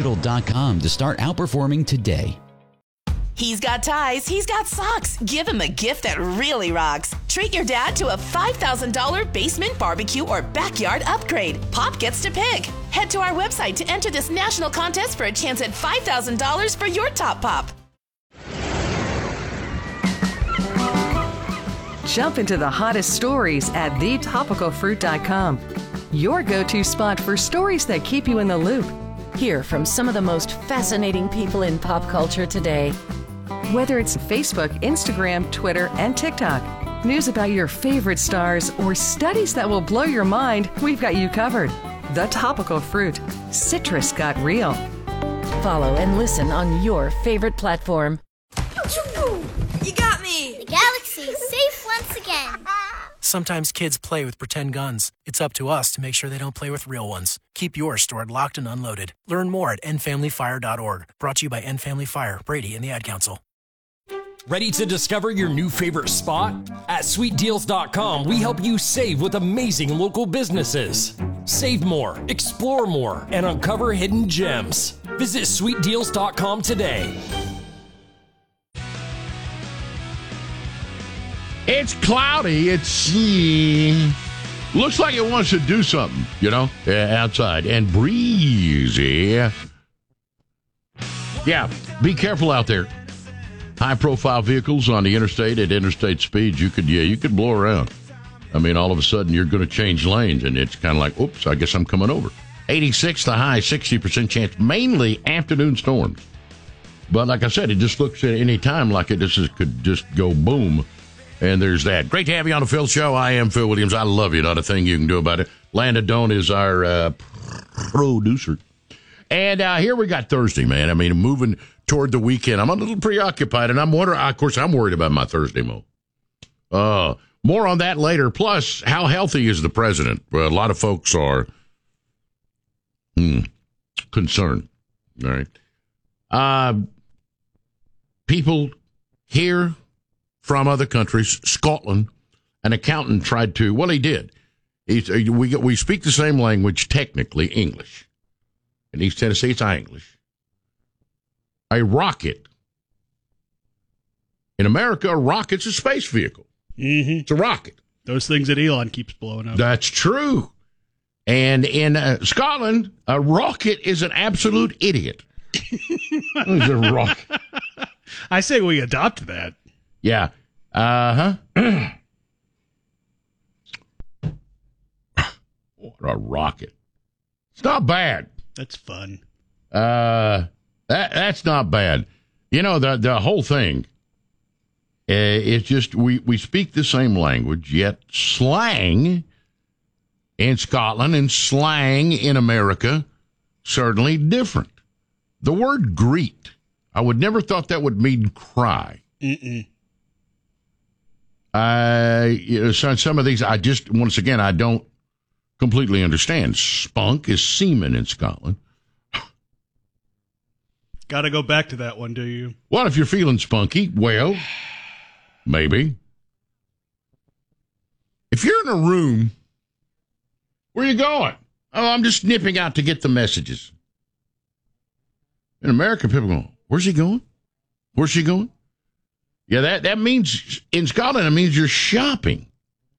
SweetDealsDigital.com to start outperforming today. He's got ties, he's got socks. Give him a gift that really rocks. Treat your dad to a $5,000 basement barbecue or backyard upgrade. Pop gets to pick. Head to our website to enter this national contest for a chance at $5,000 for your top pop. Jump into the hottest stories at thetopicalfruit.com. Your go-to spot for stories that keep you in the loop. Hear from some of the most fascinating people in pop culture today. Whether it's Facebook, Instagram, Twitter, and TikTok, news about your favorite stars, or studies that will blow your mind, we've got you covered. The Topical Fruit. Citrus got real. Follow and listen on your favorite platform. You got me! The galaxy is safe once again. Sometimes kids play with pretend guns. It's up to us to make sure they don't play with real ones. Keep yours stored locked and unloaded. Learn more at endfamilyfire.org. Brought to you by End Family Fire, Brady, and the Ad Council. Ready to discover your new favorite spot? At SweetDeals.com, we help you save with amazing local businesses. Save more, explore more, and uncover hidden gems. Visit SweetDeals.com today. It's cloudy. It's looks like it wants to do something, outside. And breezy. Yeah, be careful out there. High-profile vehicles on the interstate at interstate speeds, you could blow around. I mean, all of a sudden, you're going to change lanes, and it's kind of like, oops, I guess I'm coming over. 86 the high, 60% chance, mainly afternoon storms. But like I said, it just looks at any time like it could just go boom. And there's that. Great to have you on the Phil Show. I am Phil Williams. I love you. Not a thing you can do about it. Landon Doan is our producer. And here we got Thursday, man. I mean, moving toward the weekend. I'm a little preoccupied, and I'm wondering, of course, I'm worried about my Thursday mo. More on that later. Plus, how healthy is the president? Well, a lot of folks are concerned. All right. People here from other countries, Scotland, an accountant tried to, well, he did. We speak the same language, technically, English. In East Tennessee, it's English. A rocket. In America, a rocket's a space vehicle. Mm-hmm. It's a rocket. Those things that Elon keeps blowing up. That's true. And in Scotland, a rocket is an absolute idiot. It's a rocket. I say we adopt that. Yeah. What a rocket. It's not bad. That's fun. That's not bad. The whole thing, it's just we speak the same language, yet slang in Scotland and slang in America certainly different. The word greet, I would never thought that would mean cry. Mm-mm. Some of these, I don't completely understand. Spunk is semen in Scotland. Got to go back to that one, do you? Well, if you're feeling spunky, well, maybe. If you're in a room, where are you going? Oh, I'm just nipping out to get the messages. In America, people go, where's he going? Where's she going? Yeah, that means, in Scotland, it means you're shopping.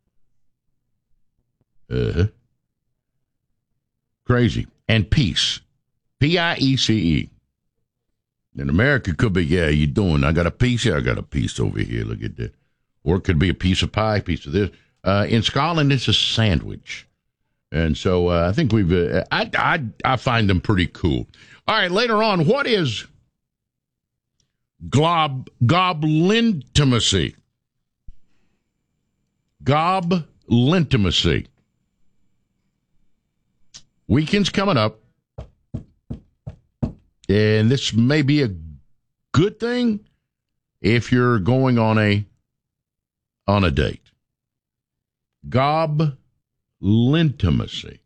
Crazy. And peace. P-I-E-C-E. In America, it could be, yeah, you doing? I got a piece here. I got a piece over here. Look at that. Or it could be a piece of pie, piece of this. In Scotland, it's a sandwich. And so I think I find them pretty cool. All right, later on, what is goblintimacy? Goblintimacy. Weekend's coming up. And this may be a good thing if you're going on a date. Goblintimacy.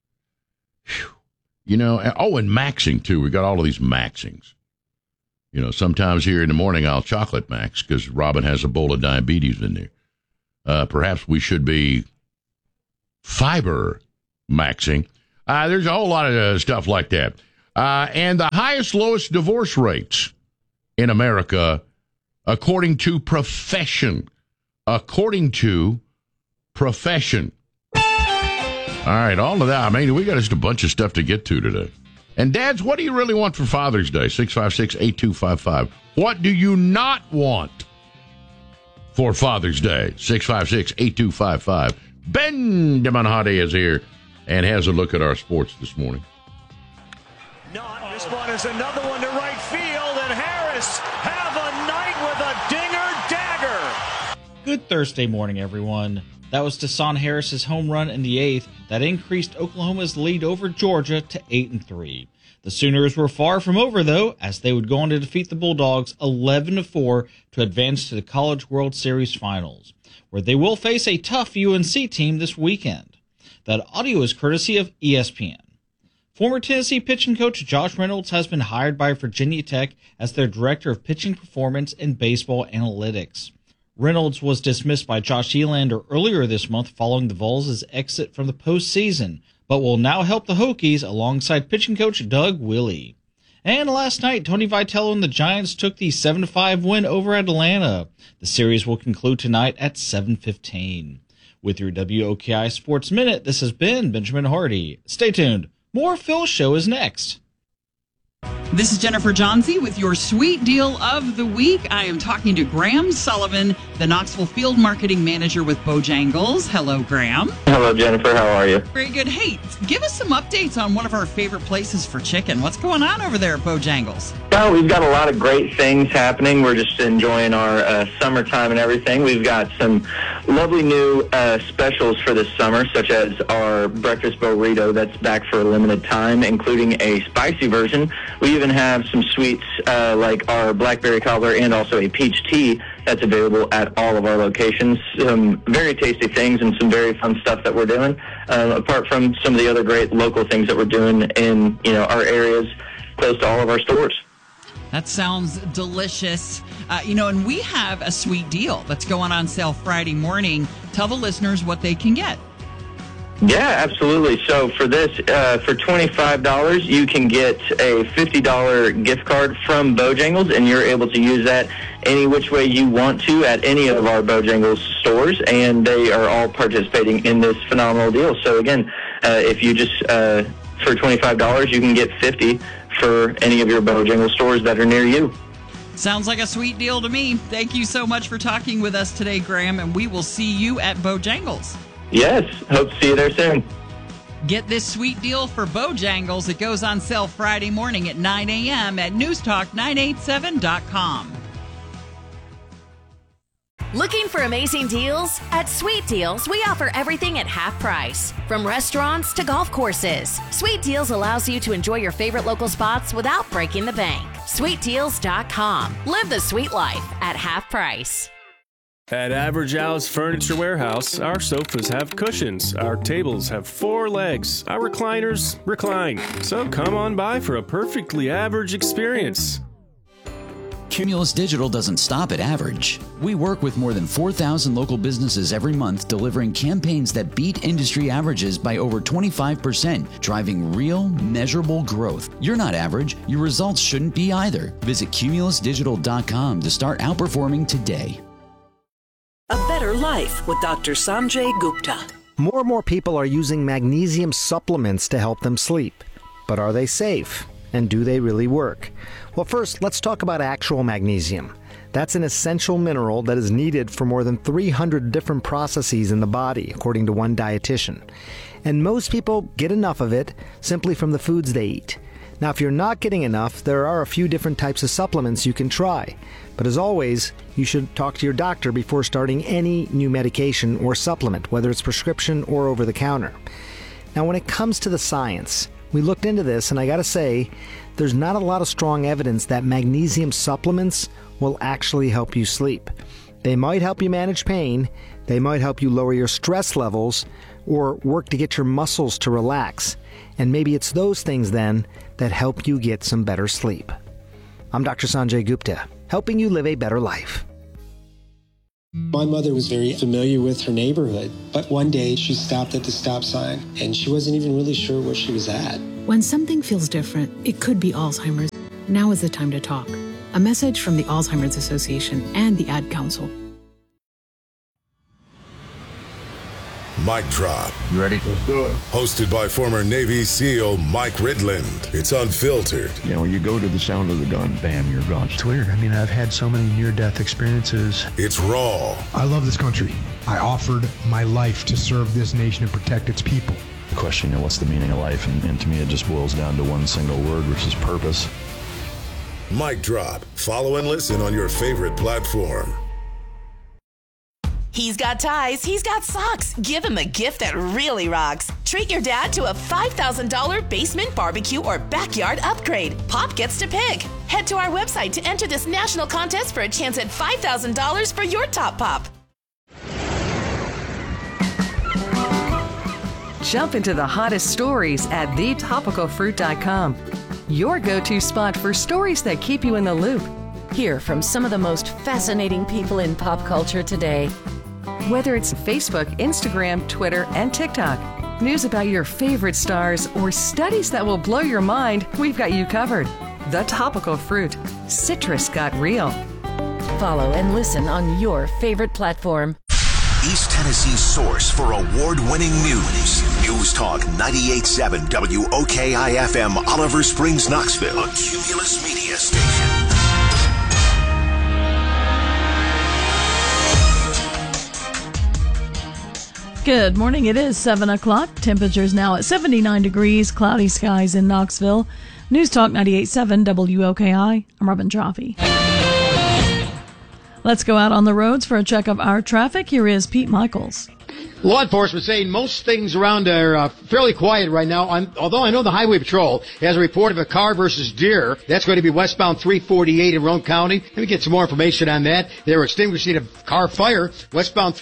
And maxing, too. We got all of these maxings. Sometimes here in the morning I'll chocolate max because Robin has a bowl of diabetes in there. Perhaps we should be fiber maxing. There's a whole lot of stuff like that. And the lowest divorce rates in America, according to Profession. According to Profession. All right, all of that. I mean, we got just a bunch of stuff to get to today. And dads, what do you really want for Father's Day? 656-8255. What do you not want for Father's Day? 656-8255. Benjamin Hardy is here and has a look at our sports this morning. This one is another one to right field, and Harris have a night with a dinger-dagger. Good Thursday morning, everyone. That was Deshaun Harris's home run in the 8th that increased Oklahoma's lead over Georgia to 8-3. The Sooners were far from over, though, as they would go on to defeat the Bulldogs 11-4 to advance to the College World Series Finals, where they will face a tough UNC team this weekend. That audio is courtesy of ESPN. Former Tennessee pitching coach Josh Reynolds has been hired by Virginia Tech as their director of pitching performance and baseball analytics. Reynolds was dismissed by Josh Elander earlier this month following the Vols' exit from the postseason, but will now help the Hokies alongside pitching coach Doug Willie. And last night, Tony Vitello and the Giants took the 7-5 win over Atlanta. The series will conclude tonight at 7:15. With your WOKI Sports Minute, this has been Benjamin Hardy. Stay tuned. More Phil Show is next. This is Jennifer Johnsey with your sweet deal of the week. I am talking to Graham Sullivan, the Knoxville Field Marketing Manager with Bojangles. Hello, Graham. Hello, Jennifer. How are you? Very good. Hey, give us some updates on one of our favorite places for chicken. What's going on over there at Bojangles? Well, we've got a lot of great things happening. We're just enjoying our summertime and everything. We've got some lovely new specials for this summer, such as our breakfast burrito that's back for a limited time, including a spicy version. We even have some sweets like our blackberry cobbler and also a peach tea that's available at all of our locations. Some very tasty things and some very fun stuff that we're doing, apart from some of the other great local things that we're doing in our areas close to all of our stores. That sounds delicious. And we have a sweet deal that's going on sale Friday morning. Tell the listeners what they can get. Yeah, absolutely. So for this, for $25, you can get a $50 gift card from Bojangles, and you're able to use that any which way you want to at any of our Bojangles stores, and they are all participating in this phenomenal deal. So again, if you just, for $25, you can get $50 for any of your Bojangles stores that are near you. Sounds like a sweet deal to me. Thank you so much for talking with us today, Graham, and we will see you at Bojangles. Yes, hope to see you there soon. Get this sweet deal for Bojangles. It goes on sale Friday morning at 9 a.m. at newstalk987.com. Looking for amazing deals? At Sweet Deals, we offer everything at half price. From restaurants to golf courses, Sweet Deals allows you to enjoy your favorite local spots without breaking the bank. SweetDeals.com. Live the sweet life at half price. At Average Al's Furniture Warehouse, our sofas have cushions, our tables have 4 legs, our recliners recline. So come on by for a perfectly average experience. Cumulus Digital doesn't stop at average. We work with more than 4,000 local businesses every month, delivering campaigns that beat industry averages by over 25%, driving real, measurable growth. You're not average. Your results shouldn't be either. Visit cumulusdigital.com to start outperforming today. A better life with Dr. Sanjay Gupta. More and more people are using magnesium supplements to help them sleep. But are they safe? And do they really work? Well, first, let's talk about actual magnesium. That's an essential mineral that is needed for more than 300 different processes in the body, according to one dietitian. And most people get enough of it simply from the foods they eat. Now, if you're not getting enough, there are a few different types of supplements you can try. But as always, you should talk to your doctor before starting any new medication or supplement, whether it's prescription or over the counter. Now, when it comes to the science, we looked into this, and I gotta say, there's not a lot of strong evidence that magnesium supplements will actually help you sleep. They might help you manage pain, they might help you lower your stress levels, or work to get your muscles to relax. And maybe it's those things then that help you get some better sleep. I'm Dr. Sanjay Gupta, helping you live a better life. My mother was very familiar with her neighborhood, but one day she stopped at the stop sign and she wasn't even really sure where she was at. When something feels different, it could be Alzheimer's. Now is the time to talk. A message from the Alzheimer's Association and the Ad Council. Mic Drop. You ready? Let's do it. Hosted by former Navy SEAL Mike Ridland. It's unfiltered. You know, when you go to the sound of the gun, bam, you're gone. It's weird. I mean, I've had so many near-death experiences. It's raw. I love this country. I offered my life to serve this nation and protect its people. The question, you know, what's the meaning of life? And to me, it just boils down to one single word, which is purpose. Mic Drop. Follow and listen on your favorite platform. He's got ties, he's got socks. Give him a gift that really rocks. Treat your dad to a $5,000 basement barbecue or backyard upgrade. Pop gets to pick. Head to our website to enter this national contest for a chance at $5,000 for your top pop. Jump into the hottest stories at thetopicalfruit.com. Your go-to spot for stories that keep you in the loop. Hear from some of the most fascinating people in pop culture today. Whether it's Facebook, Instagram, Twitter, and TikTok, news about your favorite stars, or studies that will blow your mind, we've got you covered. The Topical Fruit. Citrus got real. Follow and listen on your favorite platform. East Tennessee's source for award-winning news. News Talk 98.7 WOKI-FM, Oliver Springs, Knoxville. A Cumulus Media Station. Good morning. It is 7 o'clock. Temperatures now at 79 degrees. Cloudy skies in Knoxville. News Talk 98.7 WOKI. I'm Robin Jaffe. Let's go out on the roads for a check of our traffic. Here is Pete Michaels. Law enforcement saying most things around are fairly quiet right now. Although I know the Highway Patrol has a report of a car versus deer. That's going to be westbound 348 in Roane County. Let me get some more information on that. They were extinguishing a car fire westbound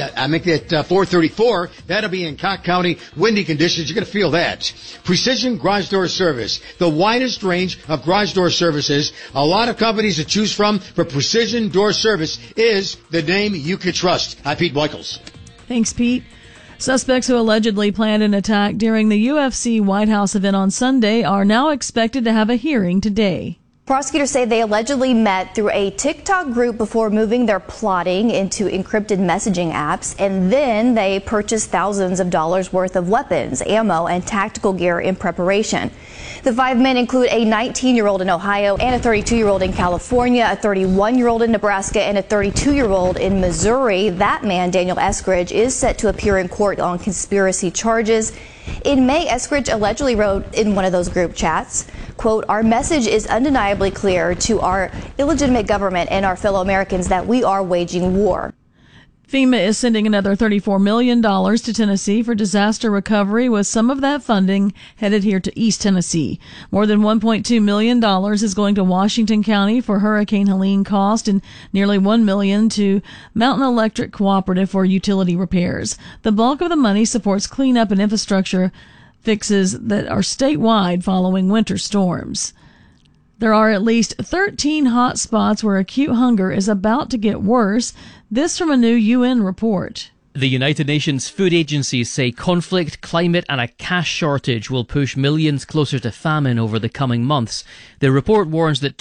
434. That'll be in Cocke County. Windy conditions. You're going to feel that. Precision Garage Door Service. The widest range of garage door services. A lot of companies to choose from for Precision Door Service is the name you can trust. I'm Pete Michaels. Thanks, Pete. Suspects who allegedly planned an attack during the UFC White House event on Sunday are now expected to have a hearing today. Prosecutors say they allegedly met through a TikTok group before moving their plotting into encrypted messaging apps, and then they purchased thousands of dollars worth of weapons, ammo, and tactical gear in preparation. The 5 men include a 19-year-old in Ohio and a 32-year-old in California, a 31-year-old in Nebraska, and a 32-year-old in Missouri. That man, Daniel Eskridge, is set to appear in court on conspiracy charges. In May, Eskridge allegedly wrote in one of those group chats, quote, "Our message is undeniably clear to our illegitimate government and our fellow Americans that we are waging war." FEMA is sending another $34 million to Tennessee for disaster recovery, with some of that funding headed here to East Tennessee. More than $1.2 million is going to Washington County for Hurricane Helene cost, and nearly $1 million to Mountain Electric Cooperative for utility repairs. The bulk of the money supports cleanup and infrastructure fixes that are statewide following winter storms. There are at least 13 hot spots where acute hunger is about to get worse. This from a new UN report. The United Nations food agencies say conflict, climate and a cash shortage will push millions closer to famine over the coming months. The report warns that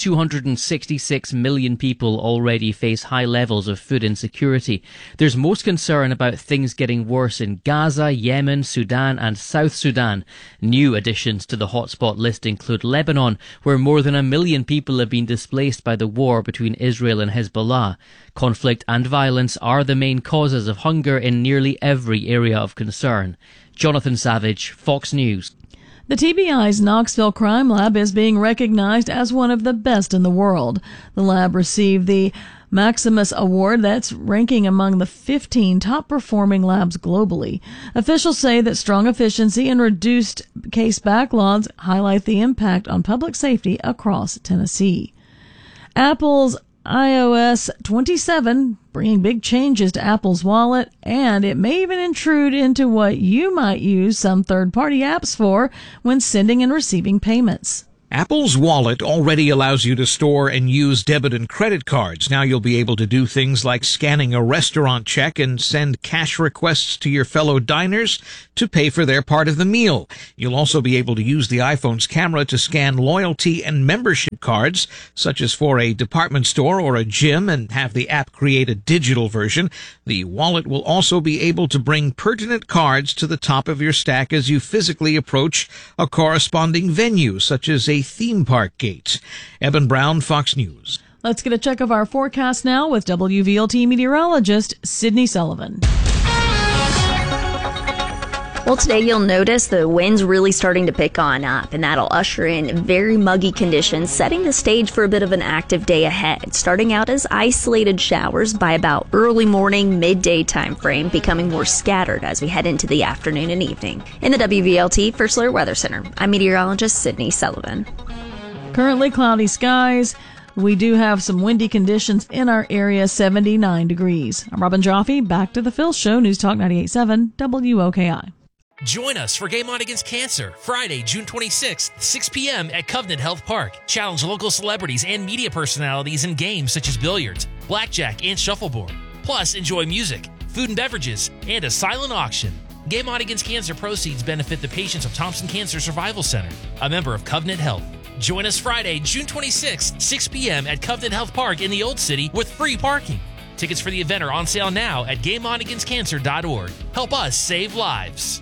266 million people already face high levels of food insecurity. There's most concern about things getting worse in Gaza, Yemen, Sudan and South Sudan. New additions to the hotspot list include Lebanon, where more than 1 million people have been displaced by the war between Israel and Hezbollah. Conflict and violence are the main causes of hunger in nearly every area of concern. Jonathan Savage, Fox News. The TBI's Knoxville Crime Lab is being recognized as one of the best in the world. The lab received the Maximus Award, that's ranking among the 15 top-performing labs globally. Officials say that strong efficiency and reduced case backlogs highlight the impact on public safety across Tennessee. Apple's iOS 27 bringing big changes to Apple's wallet, and it may even intrude into what you might use some third-party apps for when sending and receiving payments. Apple's Wallet already allows you to store and use debit and credit cards. Now you'll be able to do things like scanning a restaurant check and send cash requests to your fellow diners to pay for their part of the meal. You'll also be able to use the iPhone's camera to scan loyalty and membership cards, such as for a department store or a gym, and have the app create a digital version. The wallet will also be able to bring pertinent cards to the top of your stack as you physically approach a corresponding venue, such as a theme park gate. Eben Brown, Fox News. Let's get a check of our forecast now with WVLT meteorologist Sydney Sullivan. Well, today you'll notice the wind's really starting to pick on up, and that'll usher in very muggy conditions, setting the stage for a bit of an active day ahead, starting out as isolated showers by about early morning, midday time frame, becoming more scattered as we head into the afternoon and evening. In the WVLT First Alert Weather Center, I'm meteorologist Sydney Sullivan. Currently cloudy skies. We do have some windy conditions in our area, 79 degrees. I'm Robin Joffe, back to the Phil Show, News Talk 98.7 WOKI. Join us for Game On Against Cancer, Friday, June 26th, 6 p.m. at Covenant Health Park. Challenge local celebrities and media personalities in games such as billiards, blackjack, and shuffleboard. Plus, enjoy music, food and beverages, and a silent auction. Game On Against Cancer proceeds benefit the patients of Thompson Cancer Survival Center, a member of Covenant Health. Join us Friday, June 26th, 6 p.m. at Covenant Health Park in the Old City with free parking. Tickets for the event are on sale now at GameOnAgainstCancer.org. Help us save lives.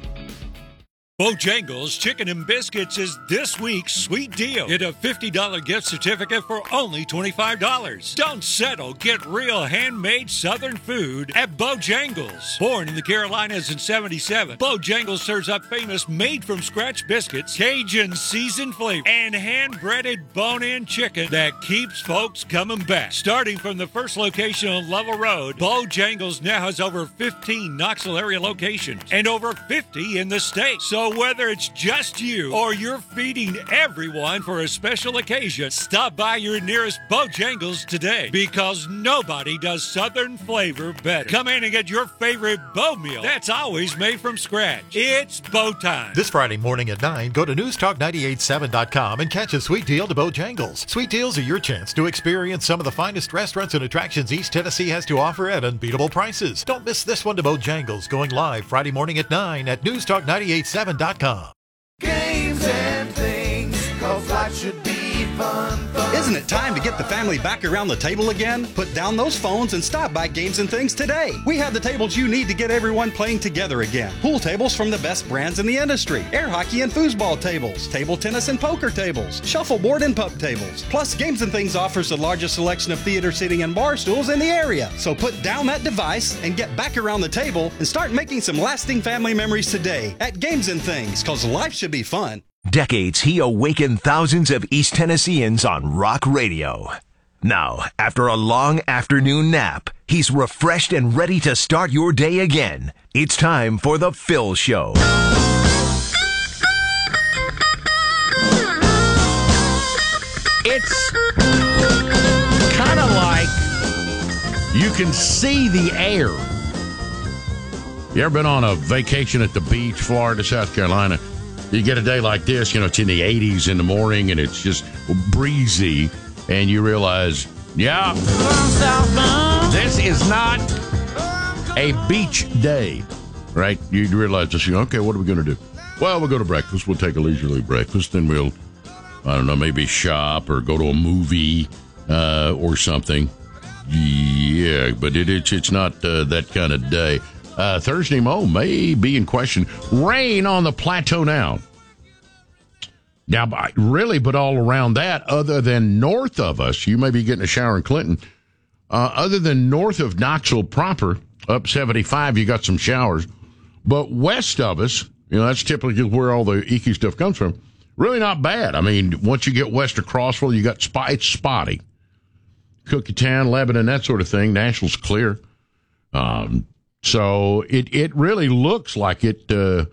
Bojangles Chicken and Biscuits is this week's sweet deal. Get a $50 gift certificate for only $25. Don't settle. Get real handmade Southern food at Bojangles. Born in the Carolinas in '77, Bojangles serves up famous made-from-scratch biscuits, Cajun seasoned flavor, and hand-breaded bone-in chicken that keeps folks coming back. Starting from the first location on Level Road, Bojangles now has over 15 Knoxville area locations and over 50 in the state. So whether it's just you or you're feeding everyone for a special occasion, stop by your nearest Bojangles today, because nobody does Southern flavor better. Come in and get your favorite Bo meal that's always made from scratch. It's Bo time. This Friday morning at 9, go to newstalk987.com and catch a sweet deal to Bojangles. Sweet deals are your chance to experience some of the finest restaurants and attractions East Tennessee has to offer at unbeatable prices. Don't miss this one to Bojangles, going live Friday morning at 9 at newstalk987.com. Games and things, 'cause life should be fun. Isn't it time to get the family back around the table again? Put down those phones and stop by Games and Things today. We have the tables you need to get everyone playing together again. Pool tables from the best brands in the industry. Air hockey and foosball tables. Table tennis and poker tables. Shuffleboard and pup tables. Plus, Games and Things offers the largest selection of theater seating and bar stools in the area. So put down that device and get back around the table and start making some lasting family memories today at Games and Things, 'cause life should be fun. Decades he awakened thousands of East Tennesseans on rock radio. Now, after a long afternoon nap, he's refreshed and ready to start your day again. It's time for The Phil Show. It's kind of like you can see the air. You ever been on a vacation at the beach, Florida, South Carolina? You get a day like this, it's in the 80s in the morning and it's just breezy, and you realize, this is not a beach day, right? You realize this, okay, what are we going to do? Well, we'll go to breakfast. We'll take a leisurely breakfast, then we'll, maybe shop or go to a movie or something. Yeah, but it's not that kind of day. Thursday may be in question. Rain on the plateau now. Now, really, but all around that, other than north of us, you may be getting a shower in Clinton. Other than north of Knoxville proper, up 75, you got some showers. But west of us, that's typically where all the icky stuff comes from. Really not bad. I mean, once you get west of Crossville, you got it's spotty. Cookietown, Lebanon, that sort of thing. Nashville's clear. So it really looks like it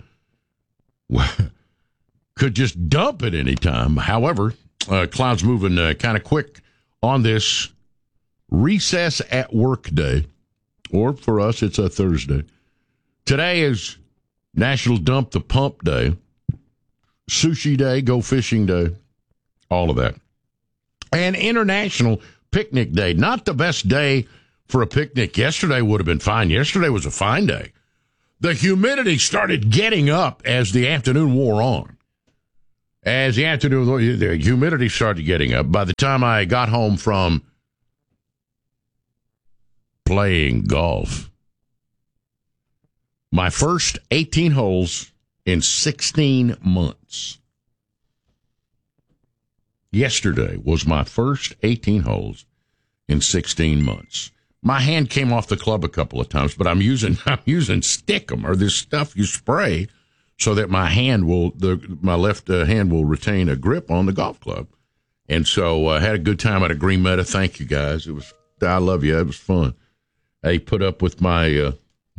could just dump at any time. However, clouds moving kind of quick on this recess at work day, or for us, it's a Thursday. Today is National Dump the Pump Day, Sushi Day, Go Fishing Day, all of that. And International Picnic Day. Not the best day for a picnic. Yesterday would have been fine. Yesterday was a fine day. The humidity started getting up as the afternoon wore on. As the afternoon, the humidity started getting up. By the time I got home from playing golf, my first 18 holes in 16 months. Yesterday was my first 18 holes in 16 months. My hand came off the club a couple of times, but I'm using Stickum, or this stuff you spray so that my left hand will retain a grip on the golf club. And so I had a good time at a Green Meadow. Thank you, guys. I love you. It was fun. I put up with my,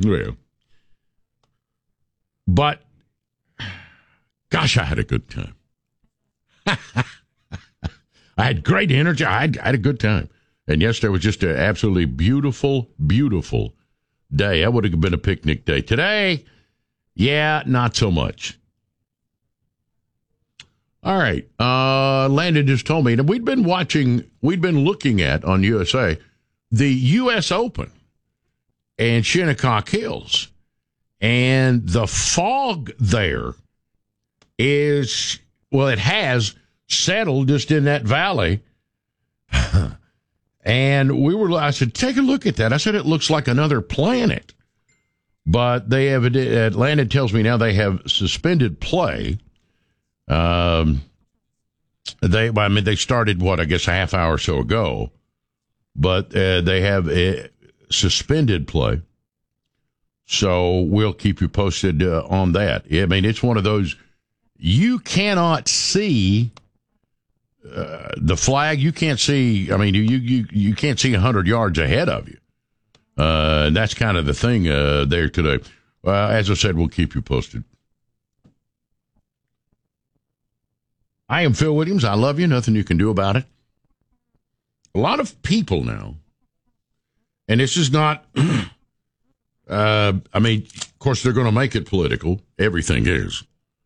but gosh, I had a good time. I had great energy. I had a good time. And yesterday was just an absolutely beautiful, beautiful day. That would have been a picnic day. Today, yeah, not so much. All right. Landon just told me that we'd been looking at on USA the U.S. Open and Shinnecock Hills. And the fog there is, well, it has settled just in that valley. And I said, take a look at that. I said, it looks like another planet. But Landon tells me now they have suspended play. They started, a half hour or so ago. But they have suspended play. So we'll keep you posted on that. I mean, it's one of those, you cannot see the flag. You can't see, you can't see 100 yards ahead of you. And that's kind of the thing there today. As I said, we'll keep you posted. I am Phil Williams. I love you. Nothing you can do about it. A lot of people now, and this is not, of course, they're going to make it political. Everything is.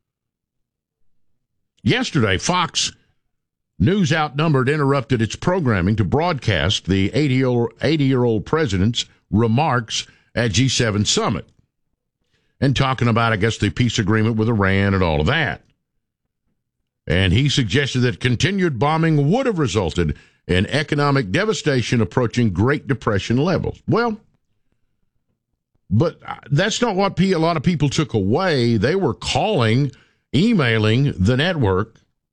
Yesterday, Fox News interrupted its programming to broadcast the 80-year-old president's remarks at G7 summit and talking about, the peace agreement with Iran and all of that. And he suggested that continued bombing would have resulted in economic devastation approaching Great Depression levels. Well, but that's not what a lot of people took away. They were emailing the network.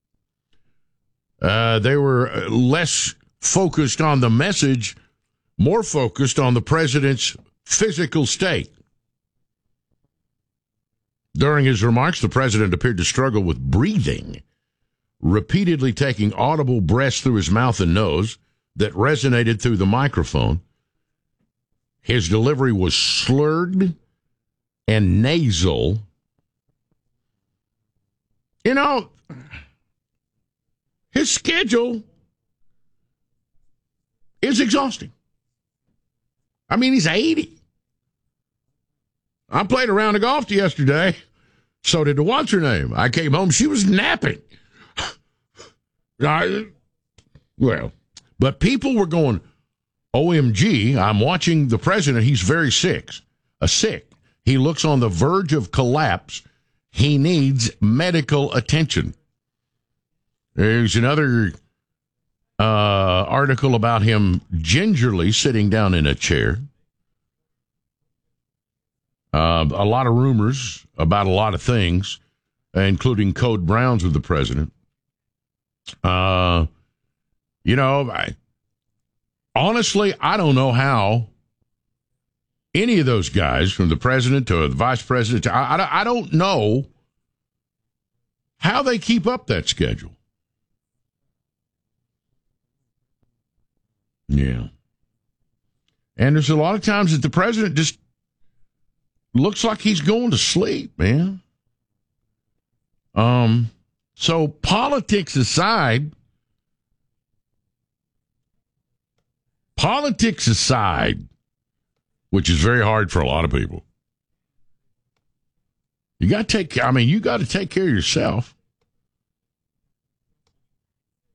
They were less focused on the message, more focused on the president's physical state. During his remarks, the president appeared to struggle with breathing, repeatedly taking audible breaths through his mouth and nose that resonated through the microphone. His delivery was slurred and nasal. His schedule is exhausting. He's 80. I played a round of golf yesterday. So did what's her name. I came home, she was napping. But people were going, OMG, I'm watching the president. He's very sick. He looks on the verge of collapse. He needs medical attention. There's another article about him gingerly sitting down in a chair. A lot of rumors about a lot of things, including code browns with the president. Honestly, I don't know how any of those guys, from the president to the vice president, I don't know how they keep up that schedule. Yeah. And there's a lot of times that the president just looks like he's going to sleep, man. So politics aside, which is very hard for a lot of people, you got to take care of yourself.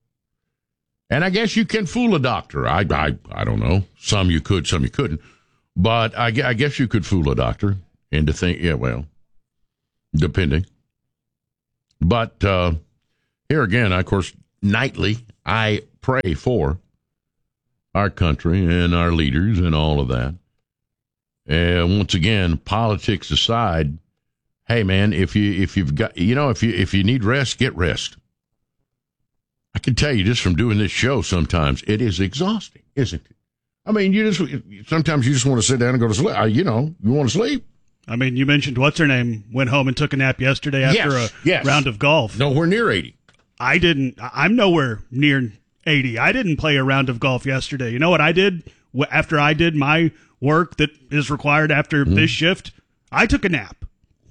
And I guess you can fool a doctor. I don't know. Some you could, some you couldn't. But I guess you could fool a doctor into thinking, yeah, well, depending. But here again, of course, nightly, I pray for our country and our leaders and all of that. And once again, politics aside, hey man, if you've got, if you need rest, get rest. I can tell you just from doing this show, sometimes it is exhausting, isn't it? I mean, sometimes you just want to sit down and go to sleep. You want to sleep. I mean, you mentioned what's her name went home and took a nap yesterday after a round of golf. Nowhere near 80. I didn't. I'm nowhere near 80. I didn't play a round of golf yesterday. You know what I did after I did my work that is required after this shift? I took a nap.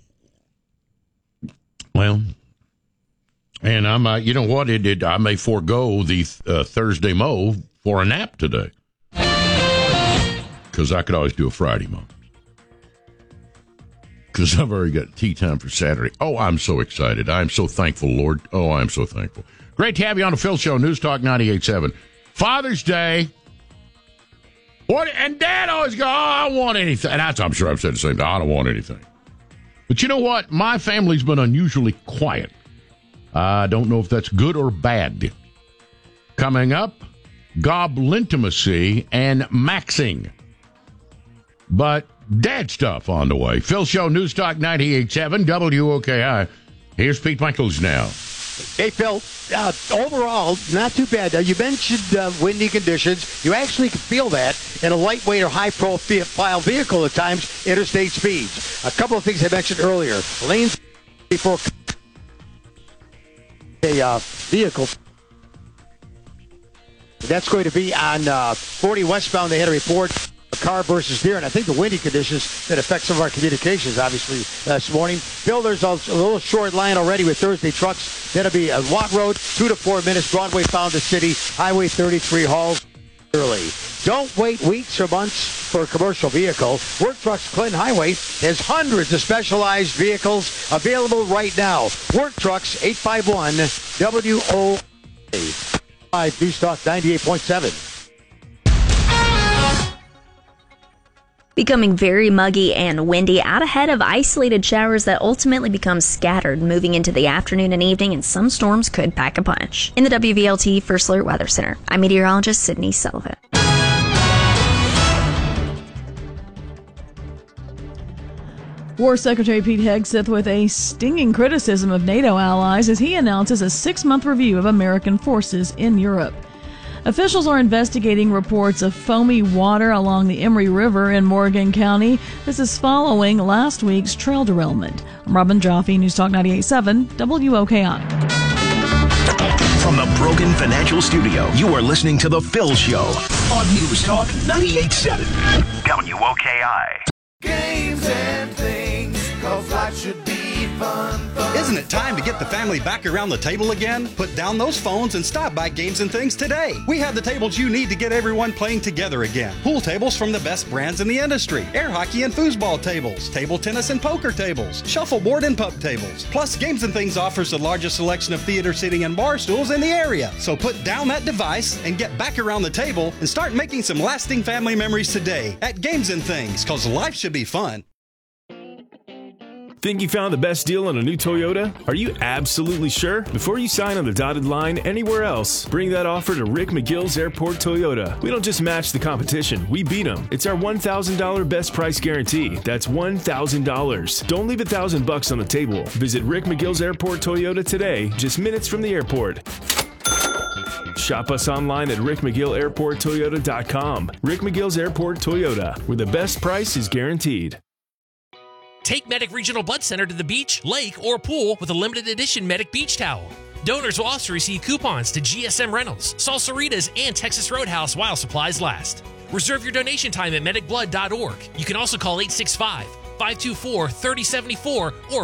Well, and I'm, you know what? I may forego the Thursday mow for a nap today. Because I could always do a Friday mow. Because I've already got tea time for Saturday. Oh, I'm so excited. I'm so thankful, Lord. Oh, I'm so thankful. Great to have you on the Phil Show, News Talk 98.7. Father's Day. And Dad always goes, I don't want anything. And I'm sure I've said the same thing. I don't want anything. But you know what? My family's been unusually quiet. I don't know if that's good or bad. Coming up, Goblintimacy and Maxing. But dad stuff on the way. Phil Show, News Talk 98.7, WOKI. Here's Pete Michaels now. Hey, Phil, overall, not too bad. You mentioned windy conditions. You actually can feel that in a lightweight or high-profile vehicle at times, interstate speeds. A couple of things I mentioned earlier. Lanes before a vehicle. That's going to be on 40 westbound. They had a report. Car versus deer, and I think the windy conditions that affect some of our communications, obviously, this morning. Bill, there's a little short line already with Thursday trucks. That'll be a Watt Road, 2 to 4 minutes. Broadway found the city. Highway 33 hauls early. Don't wait weeks or months for a commercial vehicle. Work Trucks Clinton Highway has hundreds of specialized vehicles available right now. Work Trucks, 851 WO. 5 News Talk 98.7. Becoming very muggy and windy out ahead of isolated showers that ultimately become scattered moving into the afternoon and evening, and some storms could pack a punch. In the WVLT First Alert Weather Center, I'm meteorologist Sydney Sullivan. War Secretary Pete Hegseth with a stinging criticism of NATO allies as he announces a 6-month review of American forces in Europe. Officials are investigating reports of foamy water along the Emery River in Morgan County. This is following last week's trail derailment. I'm Robin Jaffe, News Talk 98.7, WOKI. From the Broken Financial Studio, you are listening to The Phil Show on News Talk 98.7, WOKI. Games and things, 'cause life should be fun. Isn't it time to get the family back around the table again? Put down those phones and stop by Games and Things today. We have the tables you need to get everyone playing together again. Pool tables from the best brands in the industry. Air hockey and foosball tables. Table tennis and poker tables. Shuffleboard and pub tables. Plus, Games and Things offers the largest selection of theater seating and bar stools in the area. So put down that device and get back around the table and start making some lasting family memories today at Games and Things, because life should be fun. Think you found the best deal on a new Toyota? Are you absolutely sure? Before you sign on the dotted line anywhere else, bring that offer to Rick McGill's Airport Toyota. We don't just match the competition, we beat them. It's our $1,000 best price guarantee. That's $1,000. Don't leave $1,000 on the table. Visit Rick McGill's Airport Toyota today, just minutes from the airport. Shop us online at rickmcgillairporttoyota.com. Rick McGill's Airport Toyota, where the best price is guaranteed. Take Medic Regional Blood Center to the beach, lake, or pool with a limited edition Medic Beach Towel. Donors will also receive coupons to GSM Rentals, Salsaritas, and Texas Roadhouse while supplies last. Reserve your donation time at medicblood.org. You can also call 865-524-3074 or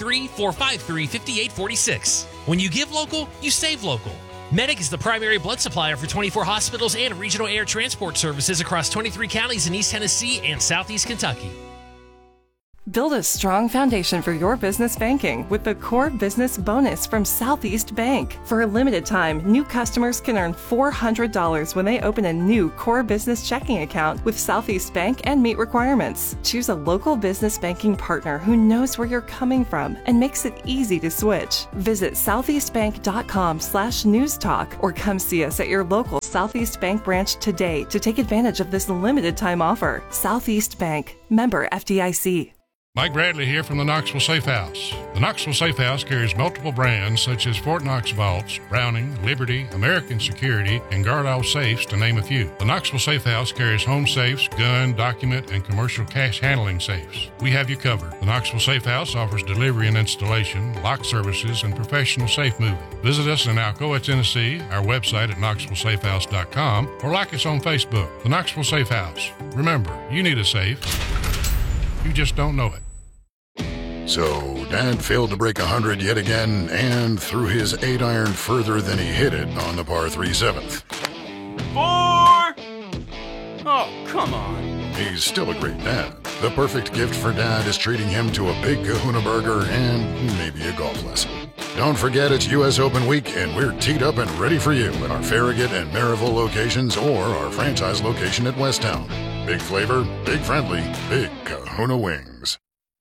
423-453-5846. When you give local, you save local. Medic is the primary blood supplier for 24 hospitals and regional air transport services across 23 counties in East Tennessee and Southeast Kentucky. Build a strong foundation for your business banking with the Core Business Bonus from Southeast Bank. For a limited time, new customers can earn $400 when they open a new Core Business checking account with Southeast Bank and meet requirements. Choose a local business banking partner who knows where you're coming from and makes it easy to switch. Visit southeastbank.com/newstalk or come see us at your local Southeast Bank branch today to take advantage of this limited time offer. Southeast Bank, member FDIC. Mike Bradley here from the Knoxville Safe House. The Knoxville Safe House carries multiple brands such as Fort Knox Vaults, Browning, Liberty, American Security, and Guardall Safes, to name a few. The Knoxville Safe House carries home safes, gun, document, and commercial cash handling safes. We have you covered. The Knoxville Safe House offers delivery and installation, lock services, and professional safe moving. Visit us in Alcoa, Tennessee, our website at knoxvillesafehouse.com, or like us on Facebook. The Knoxville Safe House. Remember, you need a safe. You just don't know it. So, Dad failed to break 100 yet again and threw his 8-iron further than he hit it on the par 3 7th. 4! Oh, come on. He's still a great dad. The perfect gift for Dad is treating him to a big kahuna burger and maybe a golf lesson. Don't forget it's U.S. Open week, and we're teed up and ready for you at our Farragut and Maryville locations or our franchise location at Westtown. Big flavor, big friendly, big kahuna wings.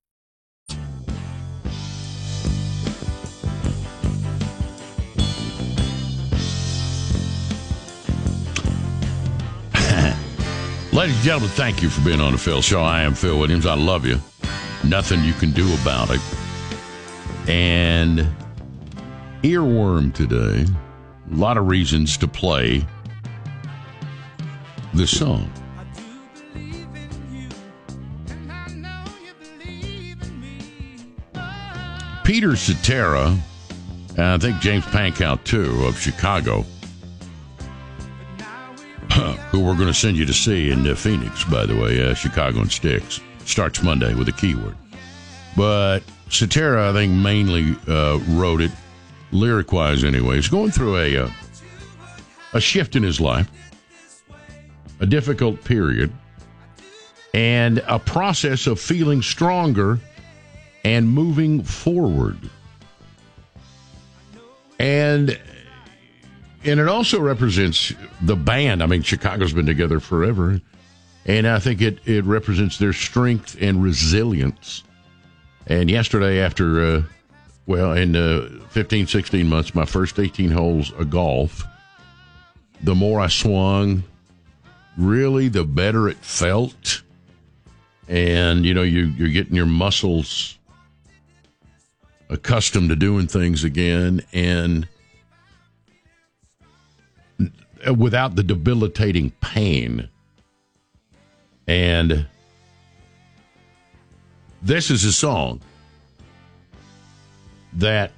Ladies and gentlemen, thank you for being on the Phil Show. I am Phil Williams. I love you. Nothing you can do about it. And earworm today. A lot of reasons to play this song. Peter Cetera, and I think James Pankow, too, of Chicago, who we're going to send you to see in Phoenix, by the way, Chicago and Sticks. Starts Monday with a keyword. But Cetera, I think, mainly wrote it, lyric-wise anyway. He's going through a shift in his life, a difficult period, and a process of feeling stronger and moving forward. And it also represents the band. I mean, Chicago's been together forever. And I think it represents their strength and resilience. And yesterday, after, in 15, 16 months, my first 18 holes of golf, the more I swung, really, the better it felt. And, you know, you're getting your muscles accustomed to doing things again, and without the debilitating pain. And this is a song that,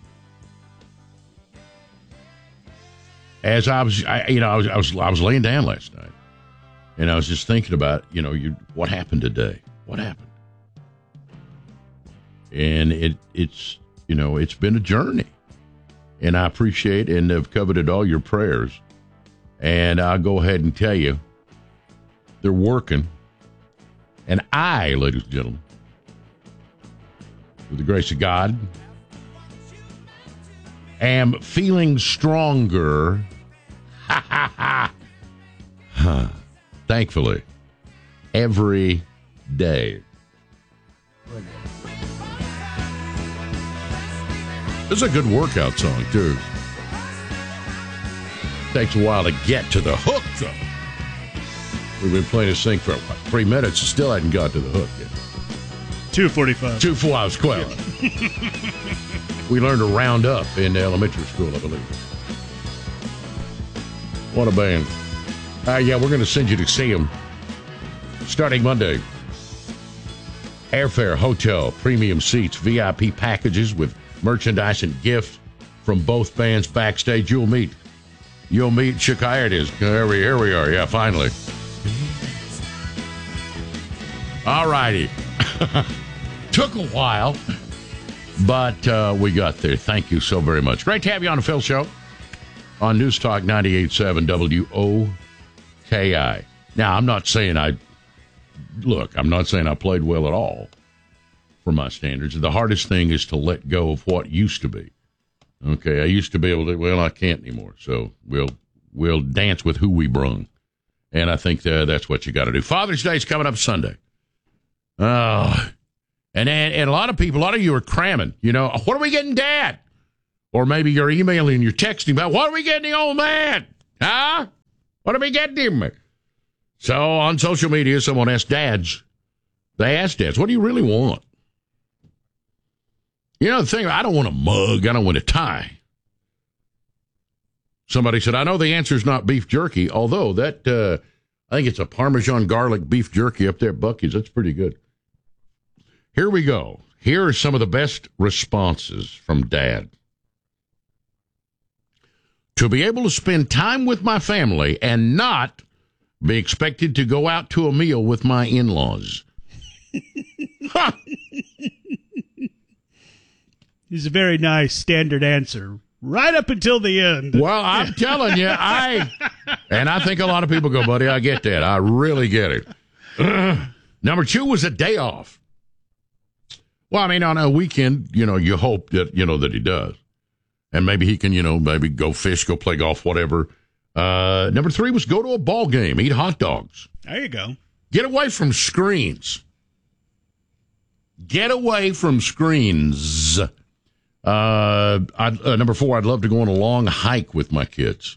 as I was laying down last night, and I was just thinking about, what happened today? What happened? And it's been a journey, and I appreciate and have coveted all your prayers. And I'll go ahead and tell you, they're working. And I, ladies and gentlemen, with the grace of God, am feeling stronger. Thankfully, every day. This is a good workout song, too. Takes a while to get to the hook, though. We've been playing this thing for 3 minutes and still hadn't got to the hook yet. 2:45. 2:45, I was close. We learned to round up in elementary school, I believe. What a band. We're going to send you to see them starting Monday. Airfare, hotel, premium seats, VIP packages with merchandise and gift from both bands backstage. You'll meet Chicago. It is. Here we are. Yeah, finally. All righty. Took a while, but we got there. Thank you so very much. Great to have you on the Phil Show on News Talk 98.7 WOKI. Now, I'm not saying I played well at all. for my standards. The hardest thing is to let go of what used to be. Okay, I used to be able to, well, I can't anymore. So we'll dance with who we brung. And I think that's what you got to do. Father's Day is coming up Sunday. And a lot of people, a lot of you are cramming. You know, what are we getting, Dad? Or maybe you're emailing, you're texting about, what are we getting the old man? Huh? What are we getting him? So on social media, someone asked dads. They asked dads, what do you really want? You know, the thing, I don't want a mug. I don't want a tie. Somebody said, I know the answer is not beef jerky, although that, I think it's a Parmesan garlic beef jerky up there at Buc-ee's. That's pretty good. Here we go. Here are some of the best responses from Dad. To be able to spend time with my family and not be expected to go out to a meal with my in-laws. Huh. It's a very nice standard answer. Right up until the end. Well, I'm telling you, I think a lot of people go, buddy, I get that. I really get it. Number 2 was a day off. Well, I mean, on a weekend, you know, you hope that, you know, that he does. And maybe he can, you know, maybe go fish, go play golf, whatever. Number 3 was go to a ball game, eat hot dogs. There you go. Get away from screens. Get away from screens. Number 4, I'd love to go on a long hike with my kids.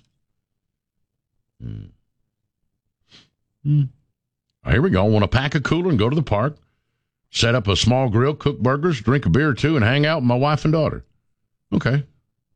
Here we go. I want to pack a cooler and go to the park, set up a small grill, cook burgers, drink a beer or two, and hang out with my wife and daughter. Okay.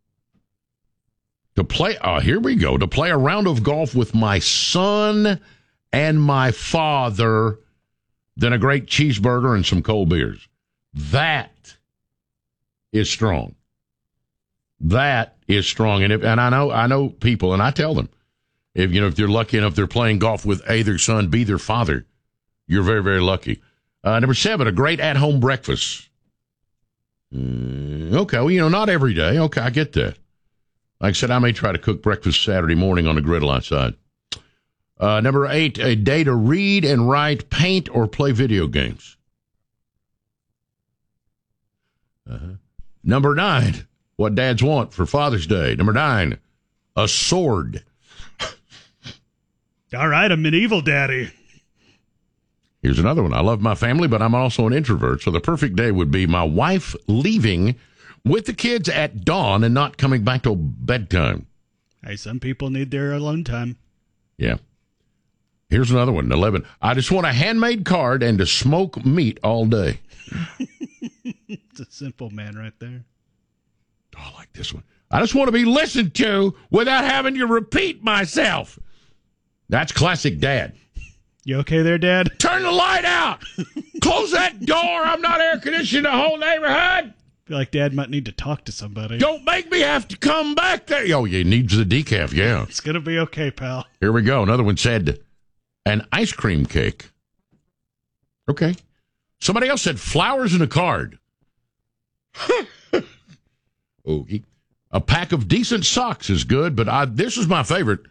Here we go. To play a round of golf with my son and my father, then a great cheeseburger and some cold beers. That is strong. That is strong. And I know people, and I tell them, if they're lucky enough they're playing golf with A, their son, B, their father, you're very, very lucky. Number 7, a great at-home breakfast. Okay, well, not every day. Okay, I get that. Like I said, I may try to cook breakfast Saturday morning on the griddle outside. Number 8, a day to read and write, paint, or play video games. Number 9, what dads want for Father's Day. Number 9, a sword. All right, a medieval daddy. Here's another one. I love my family, but I'm also an introvert, so the perfect day would be my wife leaving with the kids at dawn and not coming back till bedtime. Hey, some people need their alone time. Yeah. Here's another one, 11. I just want a handmade card and to smoke meat all day. It's a simple man right there. Oh, I like this one. I just want to be listened to without having to repeat myself. That's classic Dad. You okay there, Dad? Turn the light out. Close that door. I'm not air conditioning the whole neighborhood. I feel like Dad might need to talk to somebody. Don't make me have to come back there. Oh, you needs the decaf, yeah. It's going to be okay, pal. Here we go. Another one said an ice cream cake. Okay. Somebody else said flowers and a card. Okay. A pack of decent socks is good, but this is my favorite.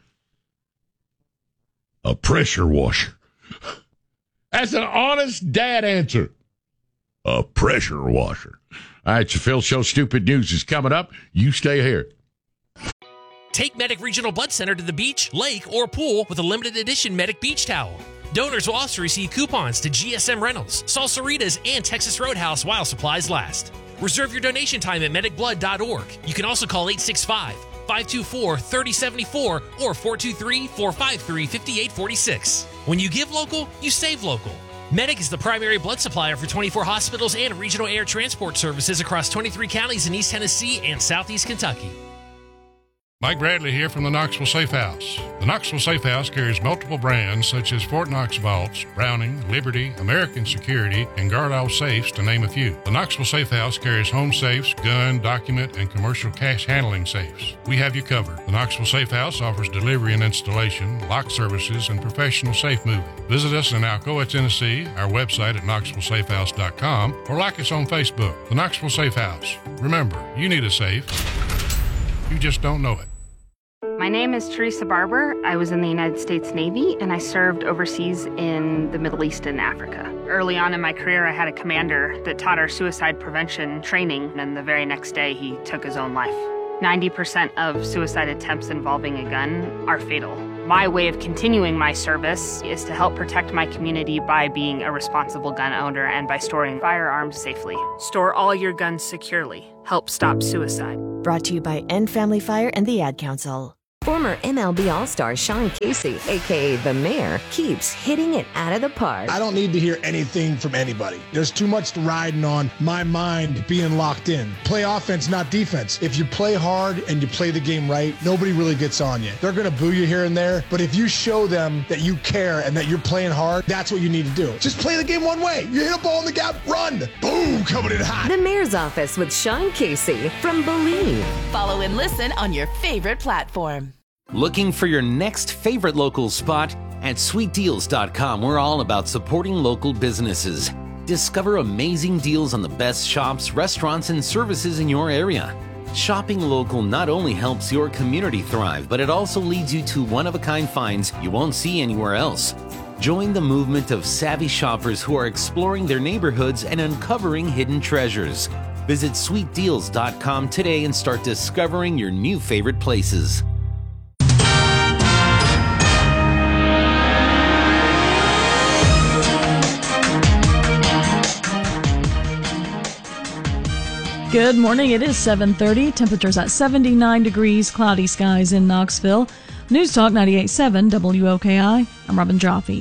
A pressure washer. That's an honest dad answer. A pressure washer. All right, so Phil Show Stupid News is coming up. You stay here. Take Medic Regional Blood Center to the beach, lake, or pool with a limited edition Medic Beach Towel. Donors will also receive coupons to GSM Rentals, Salsaritas, and Texas Roadhouse while supplies last. Reserve your donation time at medicblood.org. You can also call 865-524-3074 or 423-453-5846. When you give local, you save local. Medic is the primary blood supplier for 24 hospitals and regional air transport services across 23 counties in East Tennessee and Southeast Kentucky. Mike Bradley here from the Knoxville Safe House. The Knoxville Safe House carries multiple brands such as Fort Knox Vaults, Browning, Liberty, American Security, and Guardall Safes, to name a few. The Knoxville Safe House carries home safes, gun, document, and commercial cash handling safes. We have you covered. The Knoxville Safe House offers delivery and installation, lock services, and professional safe moving. Visit us in Alcoa, Tennessee, our website at KnoxvilleSafeHouse.com, or like us on Facebook. The Knoxville Safe House. Remember, you need a safe. You just don't know it. My My name is Teresa Barber. I was in the United States Navy, and I served overseas in the Middle East and Africa. Early on in my career, I had a commander that taught our suicide prevention training, and the very next day, he took his own life. 90% of suicide attempts involving a gun are fatal. My way of continuing my service is to help protect my community by being a responsible gun owner and by storing firearms safely. Store all your guns securely. Help stop suicide. Brought to you by End Family Fire and the Ad Council. Former MLB All-Star Sean Casey, a.k.a. The Mayor, keeps hitting it out of the park. I don't need to hear anything from anybody. There's too much riding on my mind being locked in. Play offense, not defense. If you play hard and you play the game right, nobody really gets on you. They're going to boo you here and there, but if you show them that you care and that you're playing hard, that's what you need to do. Just play the game one way. You hit a ball in the gap, run. Boom, coming in hot. The Mayor's Office with Sean Casey from Believe. Follow and listen on your favorite platform. Looking for your next favorite local spot? At sweetdeals.com, we're all about supporting local businesses. Discover amazing deals on the best shops, restaurants, and services in your area. Shopping local not only helps your community thrive, but it also leads you to one-of-a-kind finds you won't see anywhere else. Join the movement of savvy shoppers who are exploring their neighborhoods and uncovering hidden treasures. Visit sweetdeals.com today and start discovering your new favorite places. Good morning. It is 7:30. Temperatures at 79 degrees, cloudy skies in Knoxville. News Talk 98.7 WOKI. I'm Robin Joffe.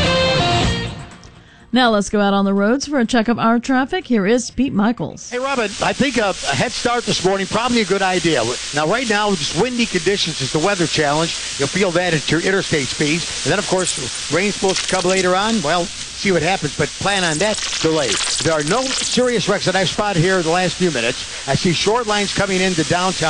Now let's go out on the roads for a check of our traffic. Here is Pete Michaels. Hey, Robin, I think a head start this morning, probably a good idea. Now, right now, just windy conditions is the weather challenge. You'll feel that at your interstate speeds. And then, of course, rain's supposed to come later on. Well, see what happens, but plan on that delay. There are no serious wrecks that I've spotted here in the last few minutes. I see short lines coming into downtown.